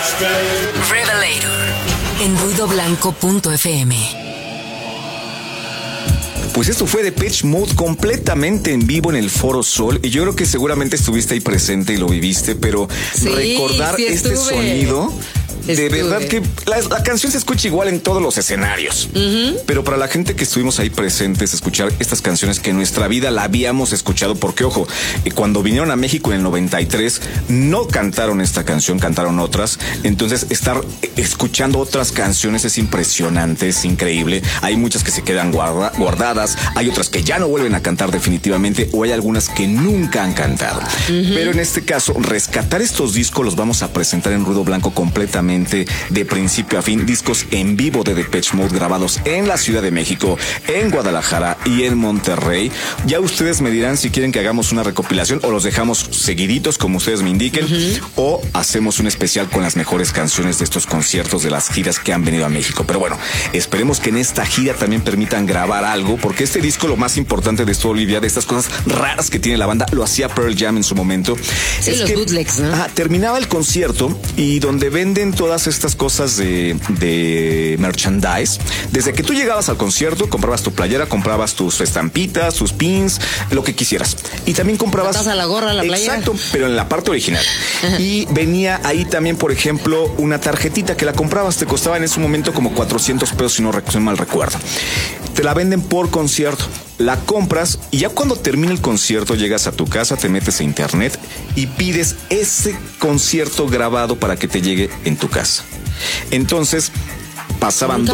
Revelator en ruidoblanco.fm. Pues esto fue Depeche Mode completamente en vivo en el Foro Sol, y yo creo que seguramente estuviste ahí presente y lo viviste, pero sí, recordar este sonido... De verdad que la canción se escucha igual en todos los escenarios. Pero para la gente que estuvimos ahí presentes, escuchar estas canciones que en nuestra vida la habíamos escuchado, porque ojo, cuando vinieron a México en el 93 no cantaron esta canción, cantaron otras. Entonces estar escuchando otras canciones es impresionante, es increíble. Hay muchas que se quedan guardadas, hay otras que ya no vuelven a cantar definitivamente, o hay algunas que nunca han cantado. Pero en este caso, rescatar estos discos los vamos a presentar en Ruido Blanco completamente de principio a fin, discos en vivo de Depeche Mode grabados en la Ciudad de México, en Guadalajara y en Monterrey. Ya ustedes me dirán si quieren que hagamos una recopilación o los dejamos seguiditos como ustedes me indiquen, o hacemos un especial con las mejores canciones de estos conciertos de las giras que han venido a México. Pero bueno, esperemos que en esta gira también permitan grabar algo, porque este disco, lo más importante de esto, Olivia, de estas cosas raras que tiene la banda, lo hacía Pearl Jam en su momento. Sí, es los bootlegs, ¿no? Terminaba el concierto y donde venden todas estas cosas de merchandise. Desde que tú llegabas al concierto, comprabas tu playera, comprabas tus estampitas, tus pins, lo que quisieras. Y también comprabas... ¿Pasas a la gorra, la playera? Exacto, pero en la parte original. Y venía ahí también, por ejemplo, una tarjetita que la comprabas, te costaba en ese momento como 400 pesos, si no mal recuerdo. Te la venden por concierto. La compras y ya cuando termina el concierto llegas a tu casa, te metes a internet y pides ese concierto grabado para que te llegue en tu casa. Entonces pasaban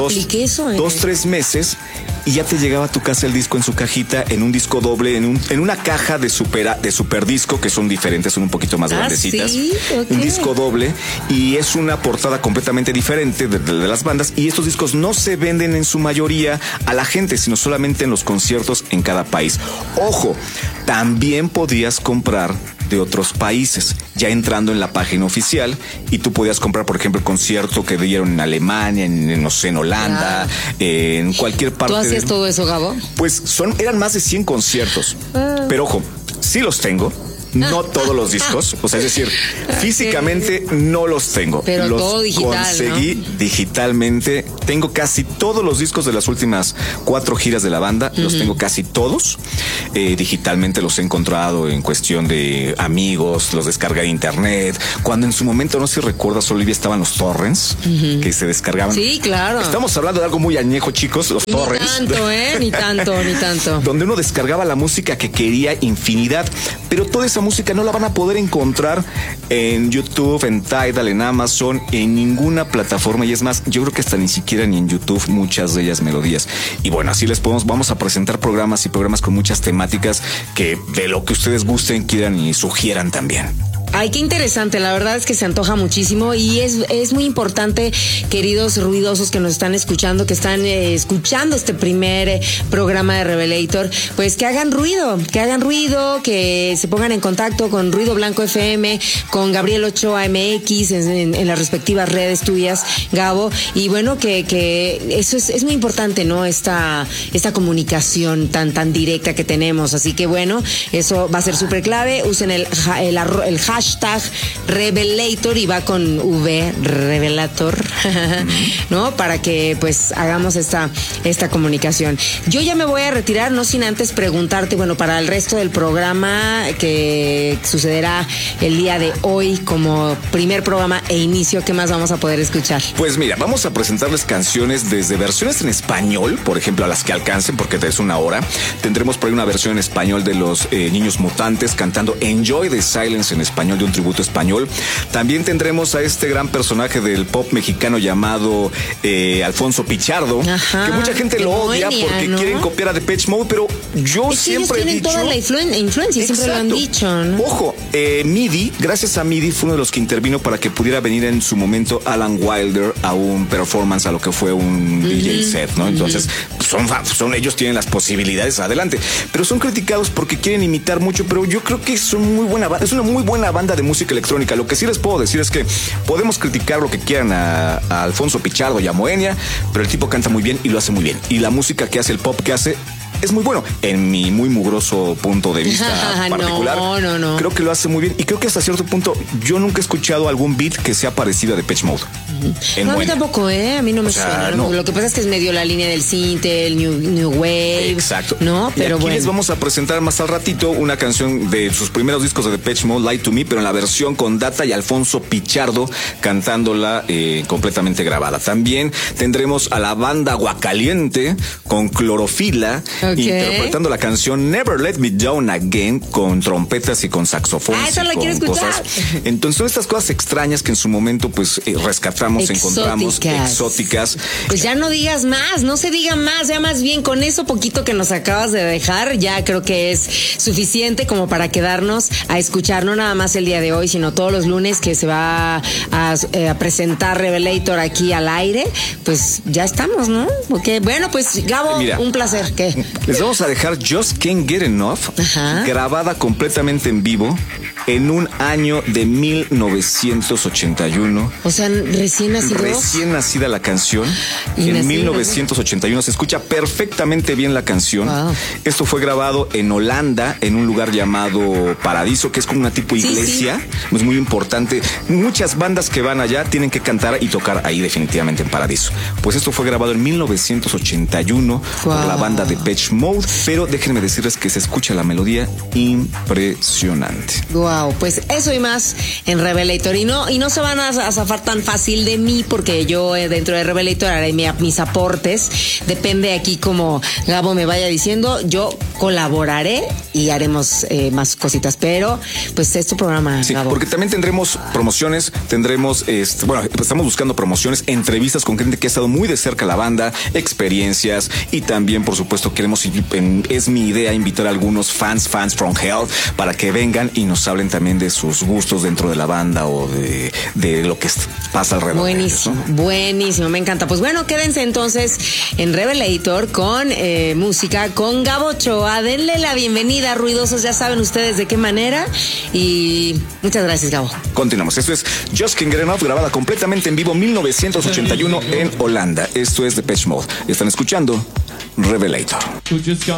2-3 meses y ya te llegaba a tu casa el disco en su cajita, en un disco doble, en una caja de super disco, que son diferentes, son un poquito más grandecitas. ¿Sí? Okay. Un disco doble, y es una portada completamente diferente de las bandas, y estos discos no se venden en su mayoría a la gente, sino solamente en los conciertos en cada país. Ojo, también podías comprar de otros países, ya entrando en la página oficial, y tú podías comprar, por ejemplo, el concierto que dieron en Alemania, en Holanda, en cualquier parte. ¿Tú hacías todo eso, Gabo? Pues eran más de 100 conciertos, pero ojo, sí los tengo. No todos los discos, o sea, es decir, físicamente no los tengo. Pero los todo digital, conseguí, ¿no? Digitalmente. Tengo casi todos los discos de las últimas 4 giras de la banda, los tengo casi todos. Digitalmente los he encontrado en cuestión de amigos, los descargué de internet. Cuando en su momento, no sé si recuerdas, Olivia, estaban los torrents que se descargaban. Sí, claro. Estamos hablando de algo muy añejo, chicos, los torrents. Ni tanto. Donde uno descargaba la música que quería, infinidad, pero toda esa música no la van a poder encontrar en YouTube, en Tidal, en Amazon, en ninguna plataforma, y es más, yo creo que hasta ni siquiera ni en YouTube, muchas de ellas melodías. Y bueno, así vamos a presentar programas con muchas temáticas que de lo que ustedes gusten, quieran y sugieran también. Ay, qué interesante, la verdad es que se antoja muchísimo, y es muy importante, queridos ruidosos que nos están escuchando, que están escuchando este primer programa de Revelator, pues que hagan ruido, que se pongan en contacto con Ruido Blanco FM, con Gabriel Ochoa MX en las respectivas redes tuyas, Gabo, y bueno, que eso es muy importante, ¿no? Esta comunicación tan directa que tenemos, así que bueno, eso va a ser súper clave. Usen el hashtag Revelator, y va con V, Revelator, ¿no? Para que pues hagamos esta comunicación. Yo ya me voy a retirar, no sin antes preguntarte, bueno, para el resto del programa que sucederá el día de hoy como primer programa e inicio, ¿qué más vamos a poder escuchar? Pues mira, vamos a presentarles canciones desde versiones en español, por ejemplo, a las que alcancen, porque es una hora. Tendremos por ahí una versión en español de los Niños Mutantes cantando Enjoy the Silence en español, de un tributo español. También tendremos a este gran personaje del pop mexicano llamado Alfonso Pichardo, que mucha gente lo odia porque, ¿no?, quieren copiar a Depeche Mode, pero yo siempre he dicho... toda la influencia, siempre lo han dicho, ¿no? Ojo, MIDI, gracias a MIDI, fue uno de los que intervino para que pudiera venir en su momento Alan Wilder a un performance, a lo que fue un DJ set, ¿no? Entonces, ellos tienen las posibilidades, adelante. Pero son criticados porque quieren imitar mucho, pero yo creo que es una muy buena banda de música electrónica. Lo que sí les puedo decir es que podemos criticar lo que quieran a Alfonso Pichardo y a Moenia, pero el tipo canta muy bien y lo hace muy bien. Y la música que hace, el pop que hace, es muy bueno. En mi muy mugroso punto de vista particular, no. Creo que lo hace muy bien. Y creo que hasta cierto punto yo nunca he escuchado algún beat que sea parecido a Depeche Mode. No, a mí tampoco, a mí no me suena. No. Lo que pasa es que es medio la línea del synth, el new wave. Exacto. No, pero y aquí les vamos a presentar más al ratito una canción de sus primeros discos de Depeche Mode, Lie to Me, pero en la versión con Data y Alfonso Pichardo cantándola completamente grabada. También tendremos a la banda Aguacaliente con Clorofila interpretando la canción Never Let Me Down Again con trompetas y con saxofón. Esa la quiero escuchar. Entonces son estas cosas extrañas que en su momento pues rescatamos, encontramos exóticas. Pues ya no digas más, no se diga más, ya más bien con eso poquito que nos acabas de dejar, ya creo que es suficiente como para quedarnos a escuchar, no nada más el día de hoy, sino todos los lunes que se va a presentar Revelator aquí al aire. Pues ya estamos, ¿no? Okay. Bueno, pues Gabo, mira, un placer. ¿Qué? Les vamos a dejar Just Can't Get Enough, grabada completamente en vivo en un año de 1981. O sea, recién nacidos. Recién nacida la canción. En 1981 se escucha perfectamente bien la canción. Wow. Esto fue grabado en Holanda, en un lugar llamado Paradiso, que es como una tipo iglesia. Sí. Es muy importante. Muchas bandas que van allá tienen que cantar y tocar ahí definitivamente en Paradiso. Pues esto fue grabado en 1981 por la banda Depeche Mode, pero déjenme decirles que se escucha la melodía impresionante. Wow, pues eso y más en Revelator. Y no se van a zafar tan fácil de mí, porque yo dentro de Revelator haré mis aportes. Depende aquí como Gabo me vaya diciendo, yo colaboraré y haremos más cositas. Pero pues es tu programa, sí, Gabo. Porque también tendremos promociones, tendremos, estamos buscando promociones, entrevistas con gente que ha estado muy de cerca a la banda, experiencias, y también, por supuesto, es mi idea invitar a algunos fans from Hell para que vengan y nos hablen también de sus gustos dentro de la banda o de lo que pasa alrededor. Buenísimo, de ellos, ¿no? Buenísimo, me encanta. Pues bueno, quédense entonces en Revelator con música con Gabo Ochoa. Denle la bienvenida, ruidosos, ya saben ustedes de qué manera. Y muchas gracias, Gabo. Continuamos. Esto es Just Can't Get Enough, grabada completamente en vivo 1981 en Holanda. Esto es Depeche Mode. Están escuchando Revelator.